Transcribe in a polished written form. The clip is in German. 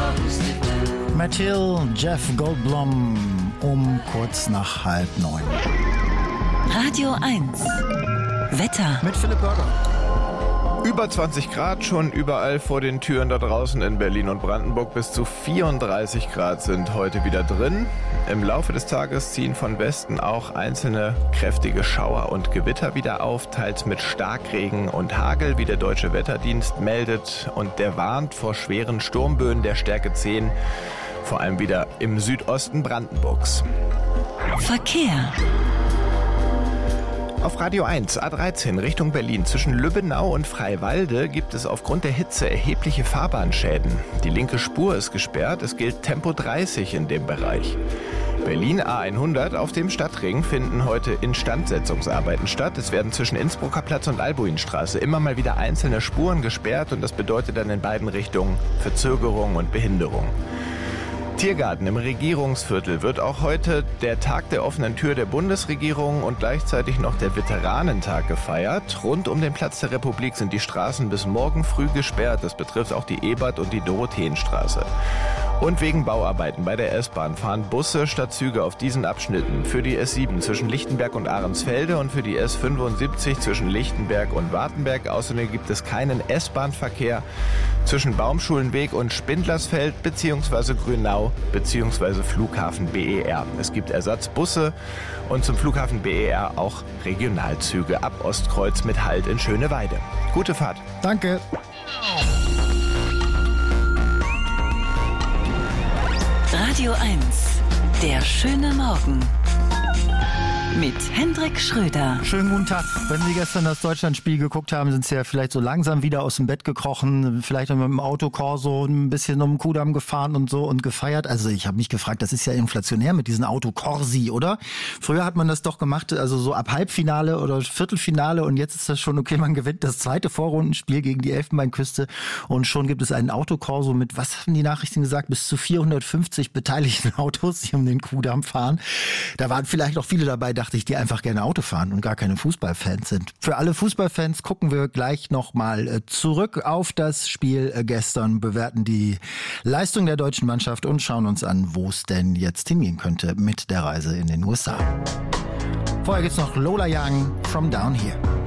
Matt Hill, Jeff Goldblum um kurz nach 8:30. Radio 1 Wetter Mit Philipp Burger. Über 20 Grad schon überall vor den Türen da draußen in Berlin und Brandenburg. Bis zu 34 Grad sind heute wieder drin. Im Laufe des Tages ziehen von Westen auch einzelne kräftige Schauer und Gewitter wieder auf, teils mit Starkregen und Hagel, wie der Deutsche Wetterdienst meldet. Und der warnt vor schweren Sturmböen der Stärke 10, vor allem wieder im Südosten Brandenburgs. Verkehr. Auf Radio 1, A13 Richtung Berlin zwischen Lübbenau und Freiwalde gibt es aufgrund der Hitze erhebliche Fahrbahnschäden. Die linke Spur ist gesperrt, es gilt Tempo 30 in dem Bereich. Berlin A100 auf dem Stadtring finden heute Instandsetzungsarbeiten statt. Es werden zwischen Innsbrucker Platz und Albuinstraße immer mal wieder einzelne Spuren gesperrt und das bedeutet dann in beiden Richtungen Verzögerung und Behinderung. Tiergarten im Regierungsviertel wird auch heute der Tag der offenen Tür der Bundesregierung und gleichzeitig noch der Veteranentag gefeiert. Rund um den Platz der Republik sind die Straßen bis morgen früh gesperrt. Das betrifft auch die Ebert- und die Dorotheenstraße. Und wegen Bauarbeiten bei der S-Bahn fahren Busse statt Züge auf diesen Abschnitten. Für die S7 zwischen Lichtenberg und Ahrensfelde und für die S75 zwischen Lichtenberg und Wartenberg. Außerdem gibt es keinen S-Bahn-Verkehr zwischen Baumschulenweg und Spindlersfeld bzw. Grünau bzw. Flughafen BER. Es gibt Ersatzbusse und zum Flughafen BER auch Regionalzüge ab Ostkreuz mit Halt in Schöneweide. Gute Fahrt. Danke. Radio 1 Der schöne Morgen mit Hendrik Schröder. Schönen guten Tag. Wenn Sie gestern das Deutschlandspiel geguckt haben, sind Sie ja vielleicht so langsam wieder aus dem Bett gekrochen, vielleicht mit dem Autokorso ein bisschen um den Kudamm gefahren und so und gefeiert. Also ich habe mich gefragt, das ist ja inflationär mit diesen Autokorsi, oder? Früher hat man das doch gemacht, also so ab Halbfinale oder Viertelfinale und jetzt ist das schon okay, man gewinnt das zweite Vorrundenspiel gegen die Elfenbeinküste und schon gibt es einen Autokorso mit, was haben die Nachrichten gesagt, bis zu 450 beteiligten Autos, die um den Kudamm fahren. Da waren vielleicht noch viele dabei, dachte ich, die einfach gerne Auto fahren und gar keine Fußballfans sind. Für alle Fußballfans gucken wir gleich nochmal zurück auf das Spiel gestern, bewerten die Leistung der deutschen Mannschaft und schauen uns an, wo es denn jetzt hingehen könnte mit der Reise in den USA. Vorher gibt's noch Lola Young, From Down Here.